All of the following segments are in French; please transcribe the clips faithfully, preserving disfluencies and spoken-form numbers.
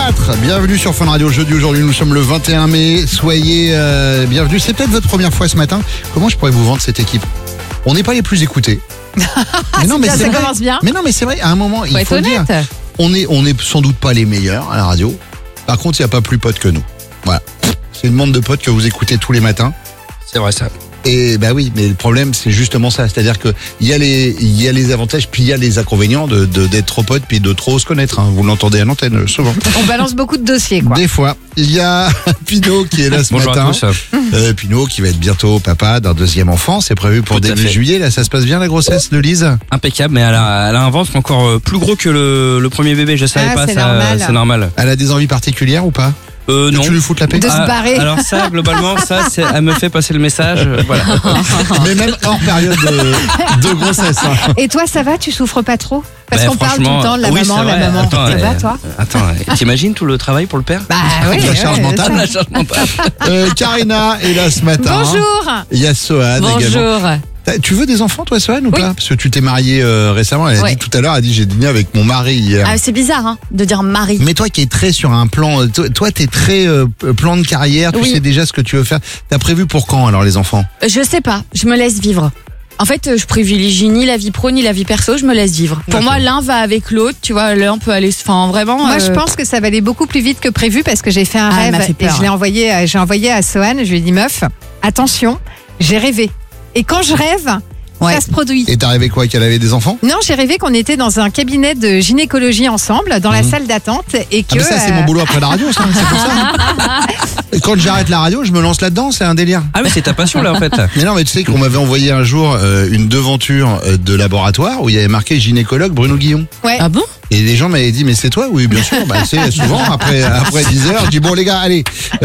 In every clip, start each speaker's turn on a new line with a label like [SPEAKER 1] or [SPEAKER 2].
[SPEAKER 1] quatre. Bienvenue sur Fun Radio. Jeudi, aujourd'hui, nous sommes le vingt et un mai. Soyez euh, bienvenus. C'est peut-être votre première fois ce matin. Comment je pourrais vous vendre cette équipe? On n'est pas les plus écoutés.
[SPEAKER 2] Mais non, mais bien, c'est ça vrai. Commence bien.
[SPEAKER 1] Mais non, mais c'est vrai. À un moment, faut il faut le dire. On est, on est sans doute pas les meilleurs à la radio. Par contre, il n'y a pas plus potes que nous. Voilà. C'est une bande de potes que vous écoutez tous les matins.
[SPEAKER 3] C'est vrai ça.
[SPEAKER 1] Et bah oui, mais le problème c'est justement ça, c'est-à-dire que il y a les il y a les avantages puis il y a les inconvénients de, de d'être trop potes puis de trop se connaître. Hein. Vous l'entendez à l'antenne souvent.
[SPEAKER 2] On balance beaucoup de dossiers quoi.
[SPEAKER 1] Des fois, il y a Pinot qui est là ce
[SPEAKER 3] Bonjour
[SPEAKER 1] matin.
[SPEAKER 3] À tous.
[SPEAKER 1] Euh, Pinot qui va être bientôt papa d'un deuxième enfant. C'est prévu pour Tout début juillet. Là, ça se passe bien la grossesse de Lise.
[SPEAKER 3] Impeccable, mais elle a, elle a un ventre encore plus gros que le, le premier bébé. Je savais
[SPEAKER 2] ah,
[SPEAKER 3] pas.
[SPEAKER 2] C'est
[SPEAKER 3] ça,
[SPEAKER 2] normal.
[SPEAKER 3] C'est normal.
[SPEAKER 1] Elle a des envies particulières ou pas?
[SPEAKER 3] Euh, non.
[SPEAKER 1] Tu lui foutes la paix?
[SPEAKER 2] De se barrer.
[SPEAKER 3] Ah, alors ça, globalement, ça, c'est, elle me fait passer le message. euh, Voilà.
[SPEAKER 1] Mais même hors période de, de grossesse. Hein.
[SPEAKER 2] Et toi, ça va? Tu souffres pas trop? Parce
[SPEAKER 3] bah,
[SPEAKER 2] qu'on parle tout le temps de la
[SPEAKER 3] oui,
[SPEAKER 2] maman, la maman.
[SPEAKER 3] Attends,
[SPEAKER 2] ça
[SPEAKER 3] euh,
[SPEAKER 2] va, toi?
[SPEAKER 3] Attends, t'imagines tout le travail pour le père?
[SPEAKER 2] Bah oui.
[SPEAKER 1] La charge
[SPEAKER 2] ouais,
[SPEAKER 1] mentale.
[SPEAKER 3] La charge mentale.
[SPEAKER 1] Euh, Karina est là ce matin.
[SPEAKER 2] Bonjour.
[SPEAKER 1] Il y a Sohan également.
[SPEAKER 2] Bonjour.
[SPEAKER 1] Tu veux des enfants, toi, Sohan, ou
[SPEAKER 2] oui.
[SPEAKER 1] pas? Parce que tu t'es mariée euh, récemment. Elle a
[SPEAKER 2] ouais.
[SPEAKER 1] dit tout à l'heure, elle a dit j'ai dîné avec mon mari hier.
[SPEAKER 4] Ah, c'est bizarre hein, de dire mari.
[SPEAKER 1] Mais toi qui es très sur un plan, toi, toi t'es très euh, plan de carrière, tu
[SPEAKER 4] oui.
[SPEAKER 1] sais déjà ce que tu veux faire. T'as prévu pour quand alors les enfants?
[SPEAKER 4] Je sais pas, je me laisse vivre. En fait, je privilégie ni la vie pro ni la vie perso, je me laisse vivre. Pour moi, l'un va avec l'autre, tu vois, l'un peut aller, enfin vraiment.
[SPEAKER 2] Moi,
[SPEAKER 4] euh...
[SPEAKER 2] je pense que ça va aller beaucoup plus vite que prévu parce que j'ai fait un
[SPEAKER 4] ah,
[SPEAKER 2] rêve
[SPEAKER 4] fait peur,
[SPEAKER 2] et je l'ai envoyé, euh, j'ai envoyé à Sohan, je lui ai dit meuf, attention, j'ai rêvé. Et quand je rêve, ouais. ça se produit.
[SPEAKER 1] Et t'as rêvé quoi? Qu'elle avait des enfants?
[SPEAKER 2] Non, j'ai rêvé qu'on était dans un cabinet de gynécologie ensemble, dans mmh. la salle d'attente. Et que,
[SPEAKER 1] ah mais ça, c'est euh... mon boulot après la radio, ça, c'est pour ça. Et quand j'arrête la radio, je me lance là-dedans, c'est un délire.
[SPEAKER 3] Ah mais c'est ta passion là en fait.
[SPEAKER 1] Mais non, mais tu sais qu'on m'avait envoyé un jour euh, une devanture euh, de laboratoire où il y avait marqué gynécologue Bruno Guillon.
[SPEAKER 2] Ouais.
[SPEAKER 4] Ah bon?
[SPEAKER 1] Et les gens m'avaient dit mais c'est toi? Oui bien sûr, bah c'est souvent après après dix heures, je dis bon les gars, allez,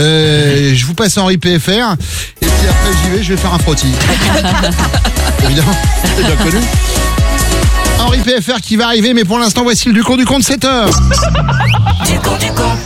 [SPEAKER 1] euh, je vous passe Henri P F R et puis après j'y vais, je vais faire un frottis. Évidemment, c'est bien connu. Henri P F R qui va arriver, mais pour l'instant voici le du con du compte sept heures. Du con du con.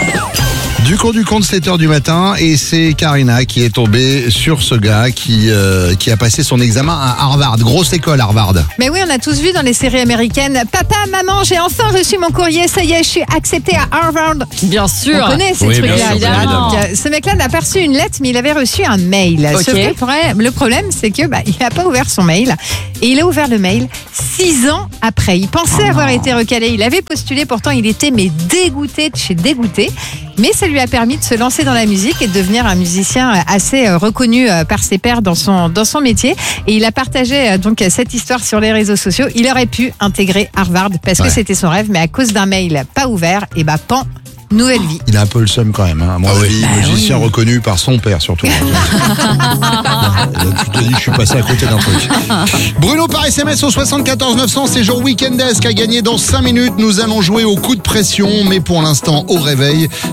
[SPEAKER 1] Du con du compte sept heures du matin et c'est Karina qui est tombée sur ce gars qui euh, qui a passé son examen à Harvard, grosse école Harvard.
[SPEAKER 2] Mais oui, on a tous vu dans les séries américaines. Papa, maman, j'ai enfin reçu mon courrier, ça y est, je suis accepté à Harvard.
[SPEAKER 4] Bien sûr.
[SPEAKER 2] On connaît ces
[SPEAKER 3] oui,
[SPEAKER 2] trucs-là.
[SPEAKER 4] évidemment.
[SPEAKER 2] Donc, ce mec-là n'a pas reçu une lettre, mais il avait reçu un mail.
[SPEAKER 4] Okay.
[SPEAKER 2] Sauf que le problème, c'est que bah, il n'a pas ouvert son mail et il a ouvert le mail six ans après. Il pensait oh avoir été recalé, il avait postulé, pourtant il était mais dégoûté de chez dégoûté. Mais ça lui a permis de se lancer dans la musique et de devenir un musicien assez reconnu par ses pairs dans son, dans son métier. Et il a partagé donc cette histoire sur les réseaux sociaux. Il aurait pu intégrer Harvard parce ouais. que c'était son rêve, mais à cause d'un mail pas ouvert, et bah pan, nouvelle vie.
[SPEAKER 1] Il a un peu le seum quand même, hein. À mon ah avis, bah musicien oui. reconnu par son père surtout. Tu te dis que je suis passé à côté d'un truc. Bruno par S M S au soixante-quatorze neuf cents, séjour Weekendesque à gagner dans cinq minutes. Nous allons jouer au coup de pression, mais pour l'instant au réveil,